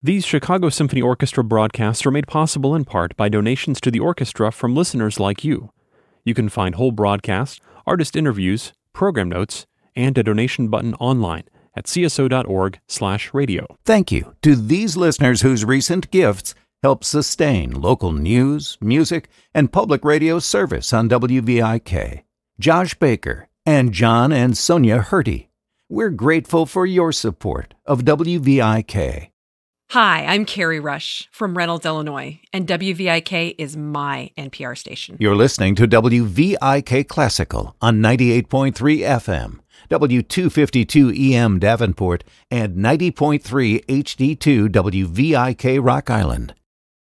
These Chicago Symphony Orchestra broadcasts are made possible in part by donations to the orchestra from listeners like you. You can find whole broadcasts, artist interviews, program notes, and a donation button online at cso.org/radio. Thank you to these listeners whose recent gifts help sustain local news, music, and public radio service on WVIK. Josh Baker and John and Sonia Hurty. We're grateful for your support of WVIK. Hi, I'm Carrie Rush from Reynolds, Illinois, and WVIK is my NPR station. You're listening to WVIK Classical on 98.3 FM, W252 EM Davenport, and 90.3 HD2 WVIK Rock Island.